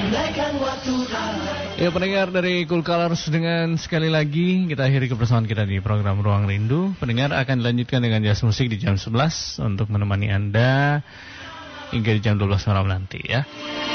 Ya, pendengar dari Cool Colors, dengan sekali lagi kita akhiri kebersamaan kita di program Ruang Rindu. Pendengar akan dilanjutkan dengan jazz musik di jam 11 untuk menemani Anda hingga di jam 12 malam nanti ya.